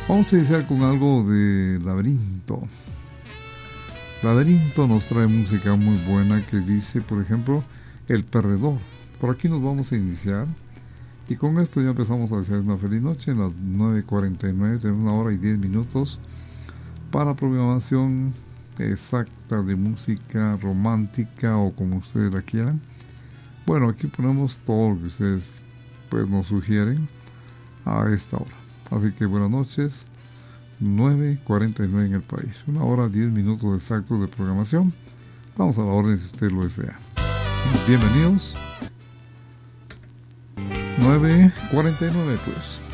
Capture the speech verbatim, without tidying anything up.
Vamos a iniciar con algo de Laberinto. Laberinto nos trae música muy buena que dice, por ejemplo, El Perdedor. Por aquí nos vamos a iniciar. Y con esto ya empezamos a hacer una feliz noche. En las nueve cuarenta y nueve, tenemos una hora y diez minutos para programación exacta de música romántica o como ustedes la quieran. Bueno, aquí ponemos todo lo que ustedes pues nos sugieren a esta hora. Así que buenas noches. nueve cuarenta y nueve en el país. Una hora diez minutos exactos de programación. Vamos a la orden si usted lo desea. Bienvenidos. nueve cuarenta y nueve pues.